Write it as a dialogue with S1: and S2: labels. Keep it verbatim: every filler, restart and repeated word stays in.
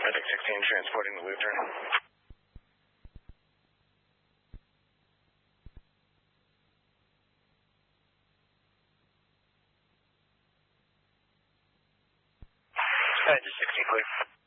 S1: Medic sixteen transporting the Lutheran. Skydive sixteen, clear.